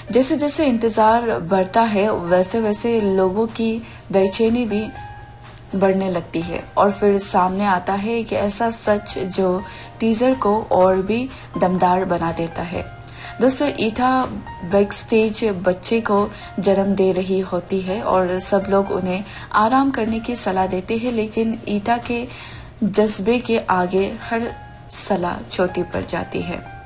जैसे जैसे इंतजार बढ़ता है वैसे वैसे लोगों की बेचैनी भी बढ़ने लगती है और फिर सामने आता है एक ऐसा सच जो टीजर को और भी दमदार बना देता है। दोस्तों, ईथा बैक स्टेज बच्चे को जन्म दे रही होती है और सब लोग उन्हें आराम करने की सलाह देते हैं, लेकिन ईथा के जज्बे के आगे हर सलाह छोटी पड़ जाती है।